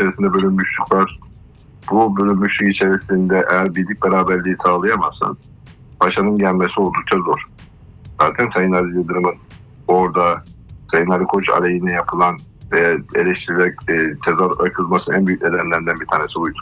içerisinde bölünmüşlük var. Bu bölünmüşlük içerisinde eğer birlik beraberliği sağlayamazsan paşanın gelmesi oldukça zor. Zaten Sayın Aziz Yıldırım'ın orada Sayın Ali Koç aleyhine yapılan eleştirilerek tezahürat kızması en büyük nedenlerinden bir tanesi buydu.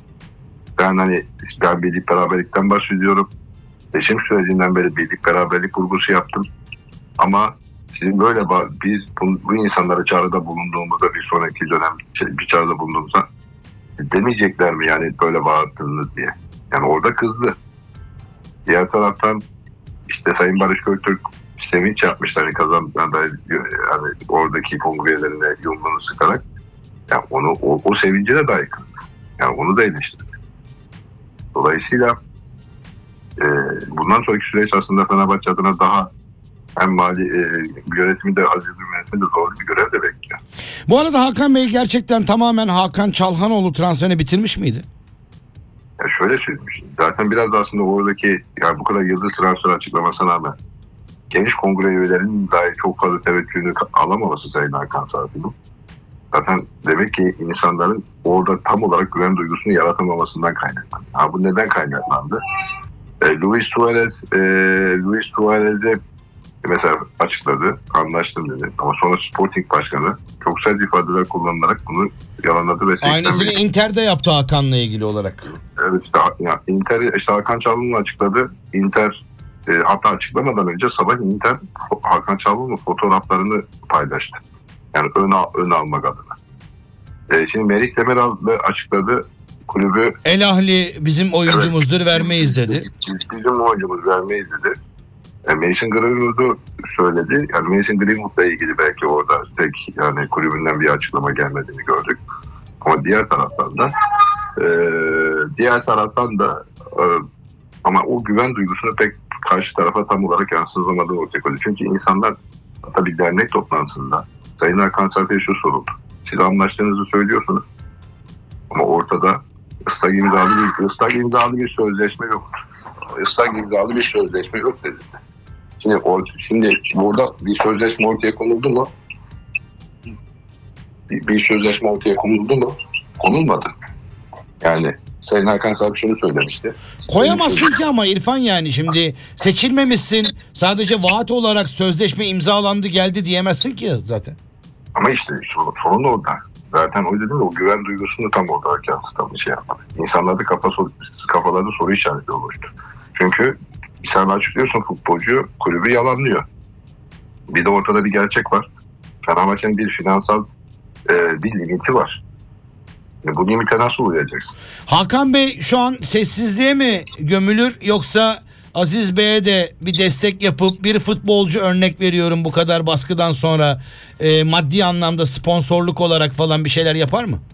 Ben birlik beraberlikten bahsediyorum. Seçim sürecinden beri birlik beraberlik vurgusu yaptım. Ama sizin böyle biz bu insanlara çağrıda bulunduğumuzda bir sonraki dönem bir çağrıda bulunduğumuzda demeyecekler mi yani böyle bağırttınız diye. Yani orada kızdı. Diğer taraftan işte Sayın Barış Göktürk sevinç yapmışlar hani kazandıklarında yani oradaki kongrelerine yumruğunu sıkarak yani o sevincine dair kızdı. Yani onu da eleştirdi. Dolayısıyla bundan sonraki süreç aslında Fenerbahçe adına daha hem mali yönetimi de Aziz yönetimi de zorlu bir görev de bekliyor. Bu arada Hakan Bey gerçekten tamamen Hakan Çalhanoğlu transferini bitirmiş miydi? Ya şöyle söylemiş. Zaten biraz da aslında oradaki yani bu kadar yıldız transfer açıklamasına rağmen geniş kongre üyelerinin dahi çok fazla teveccühünü alamaması Sayın Hakan Çalhanoğlu. Zaten demek ki insanların orada tam olarak güven duygusunu yaratamamasından kaynaklandı. Bu neden kaynaklandı? Luis Suarez'e mesela açıkladı, anlaştım dedi. Ama sonra Sporting Başkanı çok sert ifadeler kullanılarak bunu yalanladı ve aynısını Inter'de yaptı Hakan'la ilgili olarak. Evet Inter Hakan Çalhanoğlu açıkladı. Inter hatta açıklamadan önce sabah Inter Hakan Çalhanoğlu'nun fotoğraflarını paylaştı. Yani ön almak adına. Şimdi Merih Demiral açıkladı. Kulübü El Ahli bizim oyuncumuzdur, evet, vermeyiz dedi. Bizim oyuncumuz vermeyiz dedi. Mason Greenwood'u söyledi. Yani Mason Greenwood'la ilgili belki orada tek yani kulübünden bir açıklama gelmediğini gördük. Ama diğer taraftan da ama o güven duygusunu pek karşı tarafa tam olarak yansıtılmadığı ortaya koydu. Çünkü insanlar hatta bir dernek toplantısında Sayın Hakan Çalhanoğlu'ya şu soruldu. Siz anlaştığınızı söylüyorsunuz. Ama ortada ıslak imzalı bir sözleşme yok. Islak imzalı bir sözleşme yok dedi. Şimdi burada bir sözleşme ortaya konuldu mu? Bir sözleşme ortaya konuldu mu? Konulmadı. Yani Sayın Hakan Çalhanoğlu şunu söylemişti. Koyamazsın ki ama İrfan yani şimdi seçilmemişsin. Sadece vaat olarak sözleşme imzalandı geldi diyemezsin ki zaten. Ama işte sorun orada. Zaten o dedim o güven duygusunu tam olarak yansıtan bir şey yapmadı. İnsanlarda kafalarda soru işareti oluştu. Çünkü sen açıklıyorsun futbolcu kulübü yalanlıyor. Bir de ortada bir gerçek var. Fenerbahçe'nin bir finansal bir limiti var. Bu limite nasıl uyacaksın? Hakan Bey şu an sessizliğe mi gömülür yoksa Aziz Bey'e de bir destek yapıp bir futbolcu örnek veriyorum bu kadar baskıdan sonra maddi anlamda sponsorluk olarak falan bir şeyler yapar mı?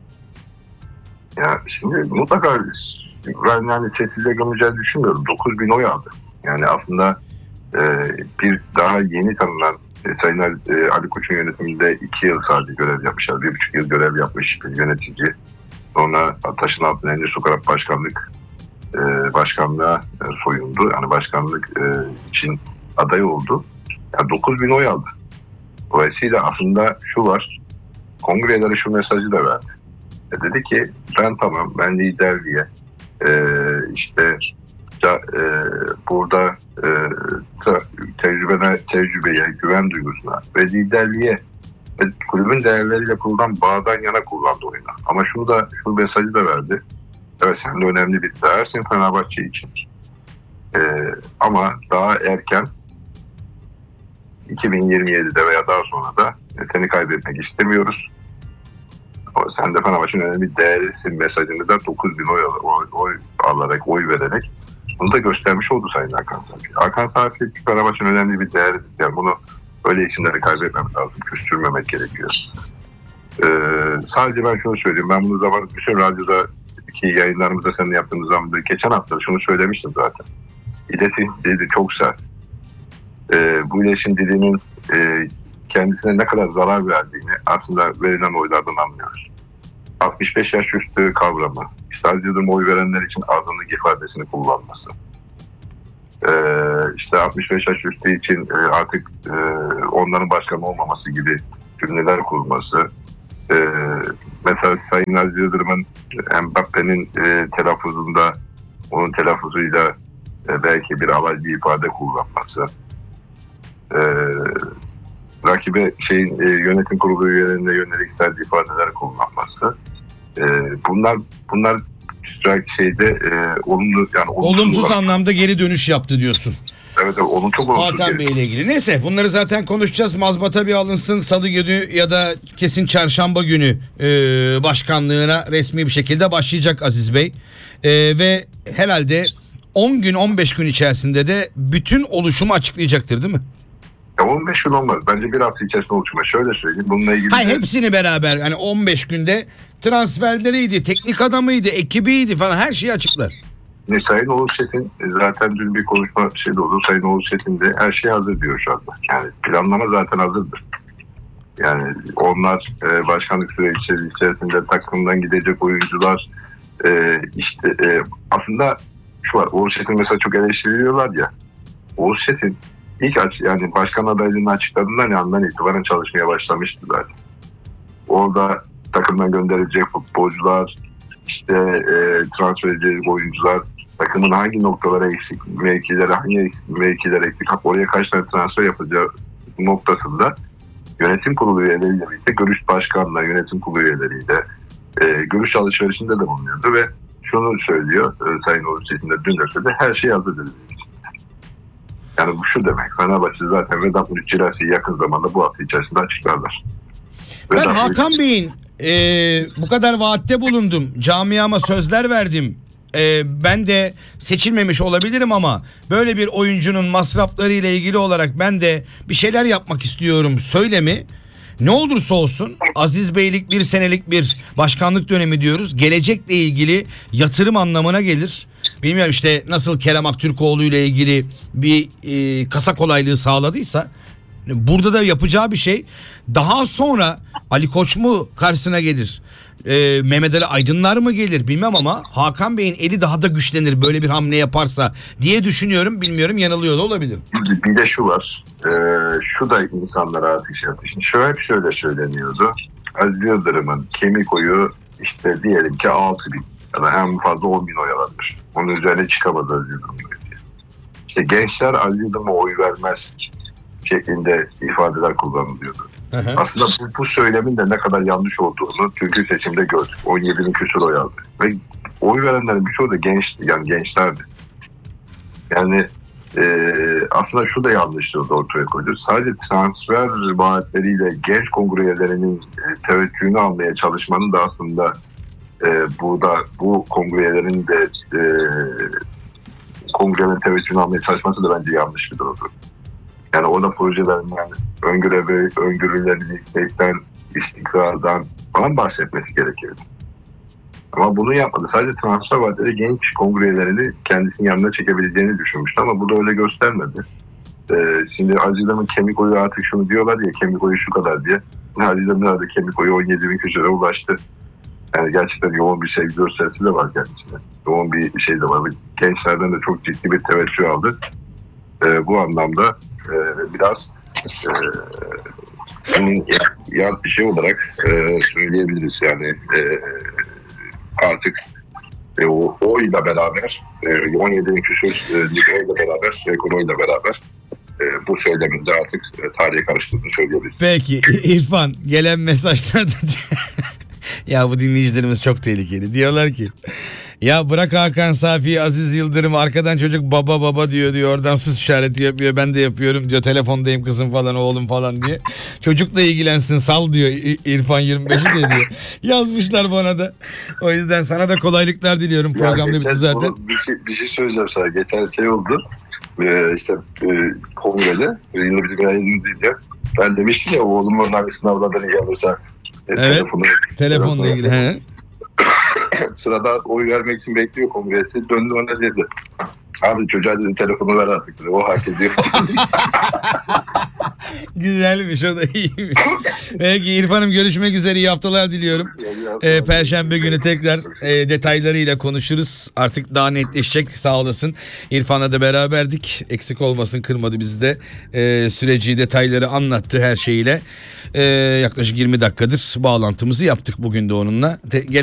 Ya şimdi mutlaka ben yani sessizliğe gömüleceğini düşünmüyorum. 9.000 oy aldı. Yani aslında bir daha yeni tanınan Sayın Ali Koç'un yönetiminde 2 yıl sadece görev yapmışlar. 1,5 yıl görev yapmış bir yönetici. Sonra taşın altına elini sokarak başkanlığa soyundu. Yani başkanlık için aday oldu. Yani 9.000 oy aldı. Dolayısıyla aslında şu var. Kongrelere şu mesajı da verdi. Dedi ki ben liderliğe burada tecrübeye, güven duygusuna ve liderliğe ve kulübün değerleriyle kurulan bağdan yana kullandı oyunu. Ama şu mesajı da verdi. Evet sen de önemli bir değersin Fenerbahçe için. Ama daha erken 2027'de veya daha sonra da seni kaybetmek istemiyoruz. Sen de Fenerbahçe'nin önemli bir değerisin mesajını da 9.000 oy vererek bunu da göstermiş oldu Sayın Hakan Çalhanoğlu. Hakan Çalhanoğlu Fenerbahçe'nin önemli bir değeri. Yani bunu öyle isimleri kaybetmemek lazım. Küstürmemek gerekiyor. Sadece ben şunu söyleyeyim. Ben bunu bütün radyodaki yayınlarımızda seninle yaptığımız zaman geçen hafta şunu söylemiştim zaten. İletişim dili çok sert. Bu iletişim dilinin kendisine ne kadar zarar verdiğini aslında verilen oylardan anlıyoruz. 65 yaş üstü kavramı, sadece oy verenler için azınlık ifadesini kullanması, 65 yaş üstü için artık onların başkan olmaması gibi cümleler kurması, mesela Sayın Aziz Yıldırım'ın Mbappe'nin telaffuzunda onun telaffuzuyla belki bir alaycı ifade kullanması, rakibe yönetim kurulu üyelerine yönelik sert ifadeler kullanması, bunlar olumlu, yani olumsuz anlamda geri dönüş yaptı diyorsun. Evet, onun çok olumsuz. Hakan Bey ile ilgili. Neyse, bunları zaten konuşacağız. Mazbata bir alınsın. Salı günü ya da kesin çarşamba günü başkanlığına resmi bir şekilde başlayacak Aziz Bey. Ve herhalde 10 gün 15 gün içerisinde de bütün oluşumu açıklayacaktır, değil mi? 15 gün olmaz. Bence bir hafta içerisinde oluşuma. Şöyle söyleyeyim. Bununla ilgili... Hayır, hepsini beraber. Yani 15 günde transferleriydi, teknik adamıydı, ekibiydi falan, her şeyi açıklar. Sayın Oğuz Çetin zaten dün bir konuşma oldu. Sayın Oğuz Çetin de her şey hazır diyor şu anda. Yani planlama zaten hazırdır. Yani onlar başkanlık süreci içerisinde takımdan gidecek oyuncular aslında şu var. Oğuz Çetin mesela çok eleştiriliyorlar ya. Oğuz Çetin yani başkan adaylığını açıkladığından andan itibaren çalışmaya başlamıştı zaten. Orada takımdan gönderilecek futbolcular, transfer edilecek oyuncular, takımın hangi noktalara eksik, hangi mevkilere eksik, oraya kaç tane transfer yapacağı noktasında yönetim kurulu üyeleriyle birlikte görüş başkanla yönetim kurulu üyeleriyle görüş alışverişinde de bulunuyordu ve şunu söylüyor Sayın Oğuz Çetin de dün de söyledi, her şey hazır dedi. Yani bu şu demek, Fenerbahçe zaten Vedat Muriç Çilersi'yi yakın zamanda bu hafta içerisinde açıklarlar. Ben Hakan Bey'in bu kadar vaatte bulundum, camiama sözler verdim, ben de seçilmemiş olabilirim ama böyle bir oyuncunun masrafları ile ilgili olarak ben de bir şeyler yapmak istiyorum söylemi, ne olursa olsun Aziz Beylik bir senelik bir başkanlık dönemi diyoruz, gelecekle ilgili yatırım anlamına gelir. Bilmiyorum nasıl Kerem Aktürkoğlu ile ilgili bir kasa kolaylığı sağladıysa burada da yapacağı bir şey. Daha sonra Ali Koç mu karşısına gelir? Mehmet Ali Aydınlar mı gelir bilmem ama Hakan Bey'in eli daha da güçlenir böyle bir hamle yaparsa diye düşünüyorum. Bilmiyorum, yanılıyor da olabilir. Bir de şu var. Şu da insanlara artık hep şöyle söyleniyordu. Aziz Yıldırım'ın kemik oyu diyelim ki 6.000 ya da en fazla 10.000 oy alabilir. Onun üzerine çıkamadı Aziz Yıldırım. Gençler Aziz Yıldırım'a oy vermez şeklinde ifadeler kullanılıyordu. Aslında bu söylemin de ne kadar yanlış olduğunu çünkü seçimde gördük. 17.000 küsur oy aldı. Ve oy verenlerin birçoğu da gençlerdi. Yani aslında şu da yanlışlığı ortaya koydu. Sadece transfer vaatleriyle genç kongre üyelerinin teveccühünü almaya çalışmanın da aslında bu kongrelerin de kongrelerin teveccühünü almaya çalışması da bence yanlış bir durumdu. Yani orada projelerinden, öngörülerini, istikrardan falan bahsetmesi gerekirdi. Ama bunu yapmadı. Sadece transfer vaatleri genç kongrelerini kendisinin yanına çekebileceğini düşünmüştü ama bu da öyle göstermedi. Şimdi Aziz Yıldırım'ın kemik oyu artık şunu diyorlar ya, kemik oyu şu kadar diye. Aziz Yıldırım'ın da kemik oyu 17.000 küsure ulaştı. Yani gerçekten yoğun bir sevgi gösterisi de var kendisine. Yoğun bir şey de var. Gençlerden de çok ciddi bir teveccüh aldı. Bu anlamda biraz yaz bir şey olarak söyleyebiliriz. Yani artık o oyla beraber 17'nin küsur oyla beraber, ekonomiyle beraber bu söyleminde artık tarihe karıştırdığını söyleyebiliriz. Peki İrfan, gelen mesajlarda ya bu dinleyicilerimiz çok tehlikeli. Diyorlar ki ya bırak Hakan Safi'yi, Aziz Yıldırım, arkadan çocuk baba diyor, oradan sus işareti yapıyor, ben de yapıyorum diyor, telefondayım kızım falan, oğlum falan diye. Çocukla ilgilensin, sal diyor İrfan 25'i de diyor. Yazmışlar bana da. O yüzden sana da kolaylıklar diliyorum. Programda bitti zaten. Bir şey söyleyeceğim sana. Geçen oldu. Kongrede yine bizim yayınımız diye. Ben demiştim ya, oğlumun hangi sınavlardan iyi alırsa telefonla ilgili. He. Sırada oy vermek için bekliyor kongresi. Döndü ona dedi. Abi çocuğa dedi telefonu ver artık dedi. O hak ediyor. Güzelmiş, o da iyiymiş. Peki İrfan'ım, görüşmek üzere, iyi haftalar diliyorum. Perşembe günü tekrar detaylarıyla konuşuruz. Artık daha netleşecek. Sağ olasın. İrfan'la da beraberdik. Eksik olmasın, kırmadı bizi de. Süreci, detayları anlattı her şeyiyle. Yaklaşık 20 dakikadır bağlantımızı yaptık bugün de onunla.